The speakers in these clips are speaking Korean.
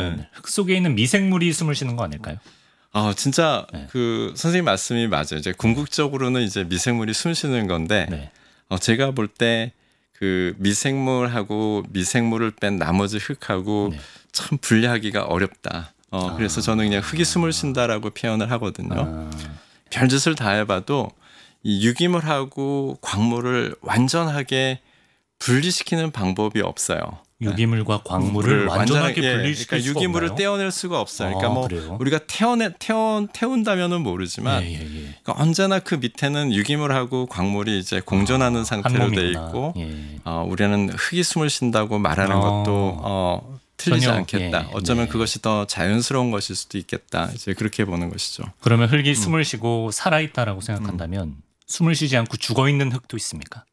거는 흙 속에 있는 미생물이 숨을 쉬는 거 아닐까요? 진짜 네. 그 선생님 말씀이 맞아요. 이제 궁극적으로는 이제 미생물이 숨쉬는 건데 네. 제가 볼 때 그 미생물하고 미생물을 뺀 나머지 흙하고 네. 참 분리하기가 어렵다. 그래서 저는 그냥 흙이 숨을 쉰다라고 표현을 하거든요. 별짓을 다 해봐도 이 유기물하고 광물을 완전하게 분리시키는 방법이 없어요. 유기물과 광물을 완전하게 분리시킬 그러니까 수가 유기물을 없나요? 떼어낼 수가 없어요. 그러니까 뭐 그래요? 우리가 태운다면은 모르지만 그러니까 언제나 그 밑에는 유기물하고 광물이 이제 공존하는 상태로 돼 있고 우리는 흙이 숨을 쉰다고 말하는 것도 틀리지 전혀, 않겠다. 어쩌면 그것이 더 자연스러운 것일 수도 있겠다. 이제 그렇게 보는 것이죠. 그러면 흙이 숨을 쉬고 살아있다라고 생각한다면 숨을 쉬지 않고 죽어있는 흙도 있습니까?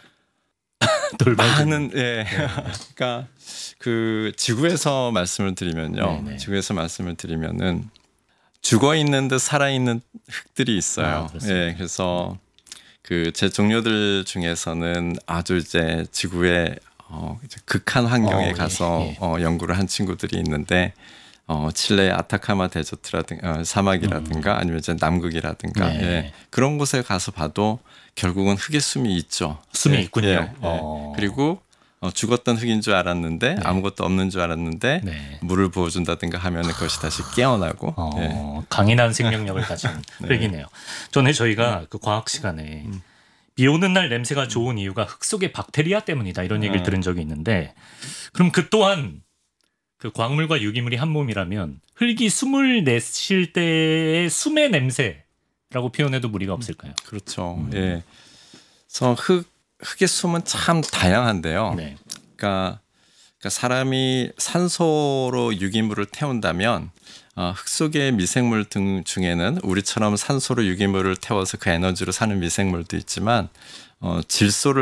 많은 그러니까 그 지구에서 말씀을 드리면요. 네네. 지구에서 말씀을 드리면은 죽어 있는 듯 살아 있는 흙들이 있어요. 그래서 그 제 동료들 중에서는 아주 이제 지구의 이제 극한 환경에 가서 연구를 한 친구들이 있는데 칠레의 아타카마 데저트라든가 사막이라든가 아니면 이제 남극이라든가 그런 곳에 가서 봐도 결국은 흙의 숨이 있죠. 숨이 있군요. 그리고 죽었던 흙인 줄 알았는데 아무것도 없는 줄 알았는데 물을 부어준다든가 하면 그것이 다시 깨어나고 강인한 생명력을 가진 흙이네요. 전에 저희가 그 과학 시간에 비 오는 날 냄새가 좋은 이유가 흙 속의 박테리아 때문이다 이런 얘기를 들은 적이 있는데 그럼 그 또한 그 광물과 유기물이 한 몸이라면 흙이 숨을 내쉴 때의 숨의 냄새라고 표현해도 무리가 없을까요? 그렇죠. 그래서 흙의 숨은 참 다양한데요. 그러니까 사람이 산소로 유기물을 태운다면 흙 속의 미생물 등 중에는 우리처럼 산소로 유기물을 태워서 그 에너지로 사는 미생물도 있지만 질소로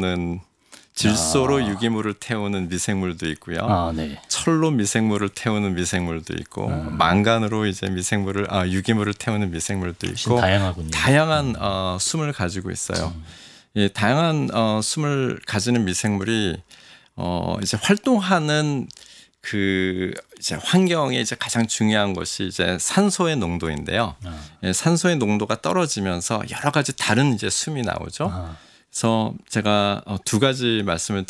유기물을 태우는 미생물도 있고요. 철로 미생물을 태우는 미생물도 있고 망간으로 이제 유기물을 태우는 미생물도 있고 다양하군요. 다양한 숨을 가지고 있어요. 다양한 숨을 가지는 미생물이 이제 활동하는 그 이제 환경에 이제 가장 중요한 것이 이제 산소의 농도인데요. 산소의 농도가 떨어지면서 여러 가지 다른 이제 숨이 나오죠. 그래서 제가 두 가지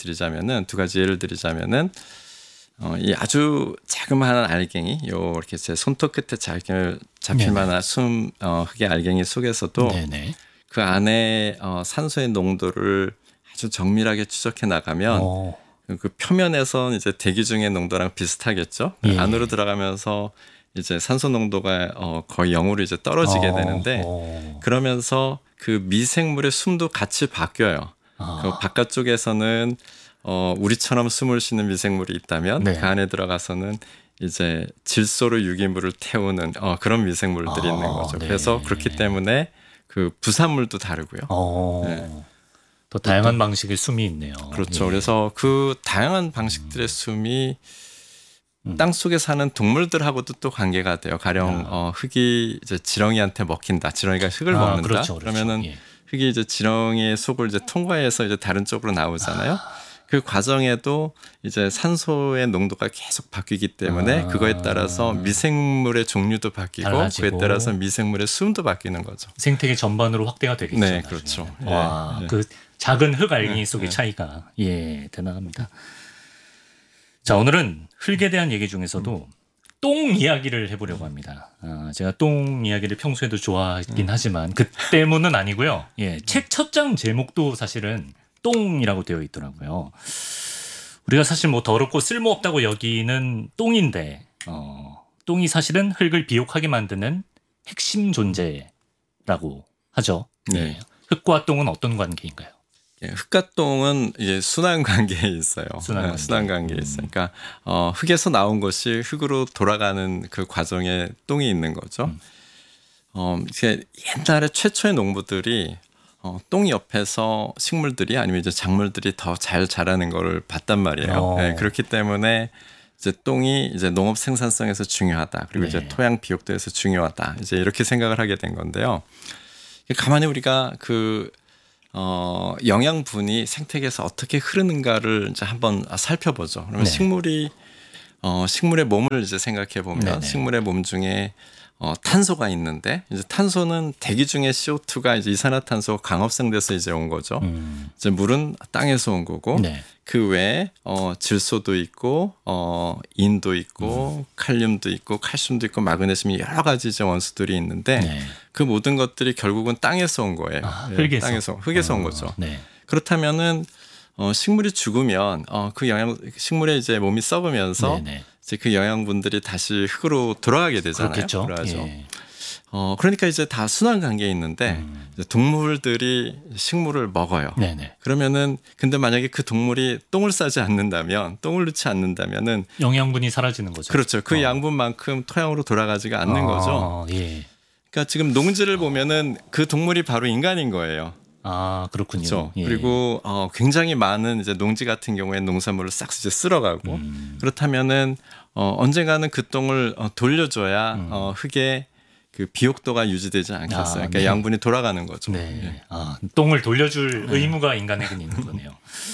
예를 드리자면은 이 아주 자그마한 알갱이, 이렇게 제 손톱 끝에 잡힐 만한 흙의 알갱이 속에서도 그 안에 산소의 농도를 아주 정밀하게 추적해 나가면 그 표면에선 이제 대기 중의 농도랑 비슷하겠죠. 안으로 들어가면서 이제 산소 농도가 거의 0으로 이제 떨어지게 되는데 그러면서 그 미생물의 숨도 같이 바뀌어요. 그 바깥쪽에서는 우리처럼 숨을 쉬는 미생물이 있다면 그 안에 들어가서는 이제 질소로 유기물을 태우는 그런 미생물들이 있는 거죠. 그래서 그렇기 때문에 그 부산물도 다르고요. 더 다양한 방식의 숨이 있네요. 그렇죠. 그래서 그 다양한 방식들의 숨이 땅 속에 사는 동물들하고도 또 관계가 돼요. 가령 흙이 이제 지렁이한테 먹힌다. 지렁이가 흙을 먹는다. 그렇죠. 그러면은 흙이 이제 지렁이의 속을 이제 통과해서 이제 다른 쪽으로 나오잖아요. 그 과정에도 이제 산소의 농도가 계속 바뀌기 때문에 그거에 따라서 미생물의 종류도 바뀌고 그에 따라서 미생물의 숨도 바뀌는 거죠. 생태계 전반으로 확대가 되겠죠. 네, 그렇죠. 그 작은 흙 알갱이 속의 차이가 대단합니다. 자, 오늘은 흙에 대한 얘기 중에서도 똥 이야기를 해보려고 합니다. 제가 똥 이야기를 평소에도 좋아하긴 하지만 그 때문은 아니고요. 책 첫 장 제목도 사실은 똥이라고 되어 있더라고요. 우리가 사실 뭐 더럽고 쓸모없다고 여기는 똥인데 똥이 사실은 흙을 비옥하게 만드는 핵심 존재라고 하죠. 흙과 똥은 어떤 관계인가요? 흙과 똥은 이제 순환 관계에 있어요. 순환 관계에 있어요. 그러니까 흙에서 나온 것이 흙으로 돌아가는 그 과정에 똥이 있는 거죠. 이제 옛날에 최초의 농부들이 똥 옆에서 식물들이 아니면 이제 작물들이 더 잘 자라는 걸 봤단 말이에요. 그렇기 때문에 이제 똥이 이제 농업 생산성에서 중요하다. 그리고 이제 토양 비옥도에서 중요하다. 이제 이렇게 생각을 하게 된 건데요. 가만히 우리가 그 영양분이 생태계에서 어떻게 흐르는가를 이제 한번 살펴보죠. 그러면 식물이 식물의 몸을 이제 생각해 보면 네네. 식물의 몸 중에 탄소가 있는데 이제 탄소는 대기 중에 CO2가 이제 이산화탄소가 광합성돼서 이제 온 거죠. 이제 물은 땅에서 온 거고 네. 그 외에 질소도 있고 인도 있고 칼륨도 있고 칼슘도 있고 마그네슘이 여러 가지 이제 원소들이 있는데 네. 그 모든 것들이 결국은 땅에서 온 거예요. 흙에서. 흙에서 온 거죠. 네. 그렇다면은 식물이 죽으면 그 식물의 이제 몸이 썩으면서 네네. 이제 그 영양분들이 다시 흙으로 돌아가게 되잖아요. 그렇겠죠. 돌아가죠. 예. 그러니까 이제 다 순환 관계에 있는데 이제 동물들이 식물을 먹어요. 네네. 그러면은 근데 만약에 그 동물이 똥을 싸지 않는다면, 똥을 넣지 않는다면은 영양분이 사라지는 거죠. 그렇죠. 그 양분만큼 토양으로 돌아가지가 않는 거죠. 예. 그러니까 지금 농지를 보면은 그 동물이 바로 인간인 거예요. 아, 그렇군요. 그렇죠. 예. 그리고 굉장히 많은 이제 농지 같은 경우에는 농산물을 싹 이제 쓸어가고 그렇다면은 언젠가는 그 똥을 돌려줘야 흙에 그 비옥도가 유지되지 않겠어요. 그러니까 네. 양분이 돌아가는 거죠. 네. 예. 똥을 돌려줄 의무가 인간에게는 있는 거네요.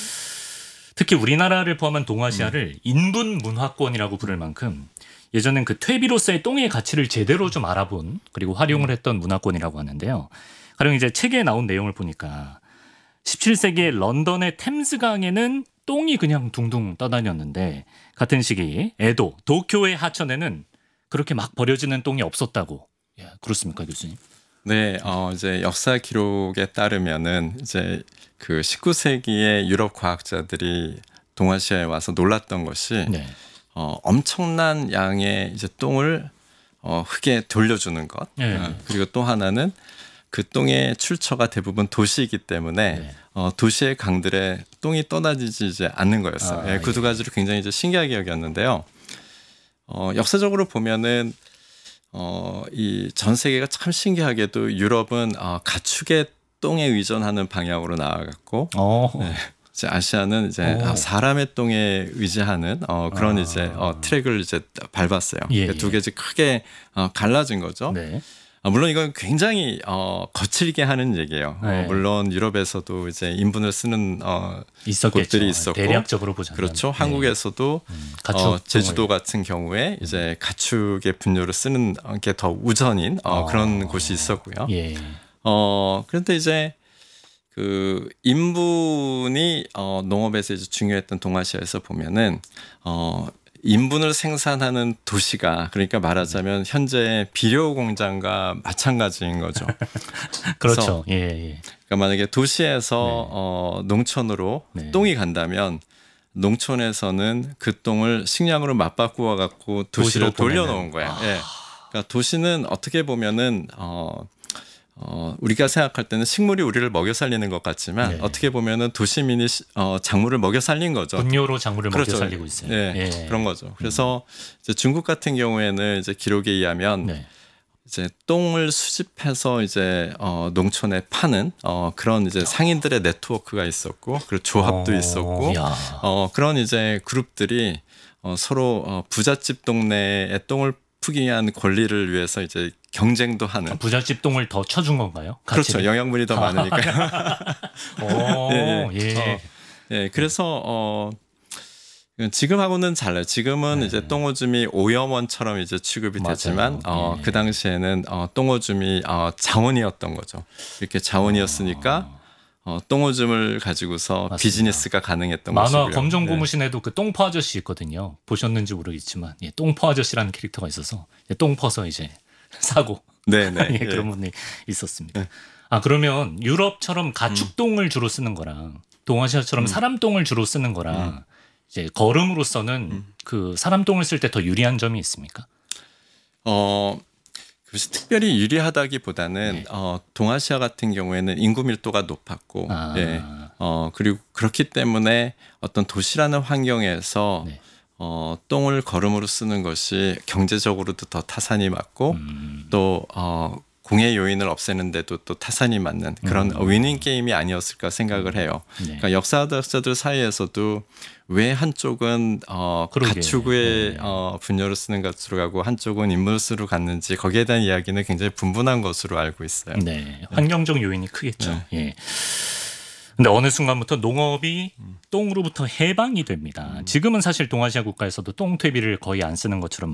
특히 우리나라를 포함한 동아시아를 인분 문화권이라고 부를 만큼 예전엔 그 퇴비로서의 똥의 가치를 제대로 좀 알아본 그리고 활용을 했던 문화권이라고 하는데요. 가령 이제 책에 나온 내용을 보니까 17세기에 런던의 템스강에는 똥이 그냥 둥둥 떠다녔는데 같은 시기 에도, 도쿄의 하천에는 그렇게 막 버려지는 똥이 없었다고. 예, 그렇습니까, 교수님? 네, 이제 역사 기록에 따르면은 이제 그 19세기에 유럽 과학자들이 동아시아에 와서 놀랐던 것이 네. 엄청난 양의 이제 똥을 흙에 돌려주는 것. 네. 그리고 또 하나는 그 똥의 출처가 대부분 도시이기 때문에 네. 도시의 강들에 똥이 떠다니지 않는 거였어요. 그 두 가지로 굉장히 이제 신기하게 여겼는데요. 역사적으로 보면은 이 전 세계가 참 신기하게도 유럽은 가축의 똥에 의존하는 방향으로 나아갔고 네. 이제 아시아는 이제 사람의 똥에 의지하는 그런 이제 트랙을 이제 밟았어요. 예, 두 개 크게 갈라진 거죠. 네. 물론 이건 굉장히 거칠게 하는 얘기예요. 네. 물론 유럽에서도 이제 인분을 쓰는 있었겠죠. 곳들이 있었고 대략적으로 보자면. 그렇죠. 네. 한국에서도 가축 제주도 같은 경우에 이제 가축의 분뇨를 쓰는 게 더 우선인 그런 곳이 있었고요. 예. 그런데 이제 그 인분이 농업에서 이제 중요했던 동아시아에서 보면은 인분을 생산하는 도시가 그러니까 말하자면 현재 비료 공장과 마찬가지인 거죠. 그렇죠. 예. 그러니까 만약에 도시에서 농촌으로 네. 똥이 간다면 농촌에서는 그 똥을 식량으로 맞바꾸어 갖고 도시로 돌려놓은 거예요. 예. 그러니까 도시는 어떻게 보면은 우리가 생각할 때는 식물이 우리를 먹여 살리는 것 같지만 네. 어떻게 보면은 도시민이 작물을 먹여 살린 거죠. 분뇨로 작물을 그렇죠. 먹여 살리고 있어요. 네, 예. 그런 거죠. 그래서 이제 중국 같은 경우에는 이제 기록에 의하면 네. 이제 똥을 수집해서 이제 농촌에 파는 그런 이제 상인들의 네트워크가 있었고 그리고 조합도 있었고 야. 그런 이제 그룹들이 서로 부잣집 동네의 똥을 푸기 위한 권리를 위해서 이제 경쟁도 하는 부잣집 똥을 더 쳐준 건가요? 그렇죠. 가치를? 영양분이 더 많으니까요. 예. 예, 그래서 지금하고는 달라요. 지금은 이제 똥오줌이 오염원처럼 이제 취급이 됐지만 맞아요. 예. 그 당시에는 똥오줌이 자원이었던 거죠. 이렇게 자원이었으니까 똥오줌을 가지고서 맞습니다. 비즈니스가 가능했던 만화 것이고요. 검정고무신에도 그 똥포 아저씨 있거든요. 보셨는지 모르겠지만 예, 똥포 아저씨라는 캐릭터가 있어서 똥 퍼서 이제 사고 네네. 예, 그런 분이 있었습니다. 그러면 유럽처럼 가축똥을 주로 쓰는 거랑 동아시아처럼 사람똥을 주로 쓰는 거랑 이제 거름으로서는 그 사람똥을 쓸 때 더 유리한 점이 있습니까? 그래서 특별히 유리하다기보다는 동아시아 같은 경우에는 인구 밀도가 높았고, 예, 그리고 그렇기 때문에 어떤 도시라는 환경에서 네. 똥을 거름으로 쓰는 것이 경제적으로도 더 타산이 맞고 또 공해 요인을 없애는데도 또 타산이 맞는 그런 위닝 게임이 아니었을까 생각을 해요. 네. 그러니까 역사학자들 사이에서도 왜 한쪽은 가축의 분뇨를 쓰는 것으로 가고 한쪽은 인물수로 갔는지 거기에 대한 이야기는 굉장히 분분한 것으로 알고 있어요. 네, 환경적 요인이 크겠죠. 예. 근데 어느 순간부터 농업이 똥으로부터 해방이 됩니다. 지금은 사실 동아시아 국가에서도 똥 퇴비를 거의 안 쓰는 것처럼